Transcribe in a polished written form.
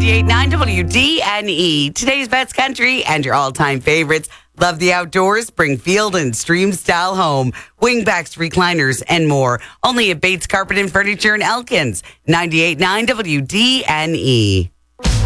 98.9 WDNE. Today's Best Country and your all-time favorites. Love the outdoors? Bring Field and Stream style home. Wingbacks, recliners, and more. Only at Bates Carpet and Furniture in Elkins. 98.9 WDNE.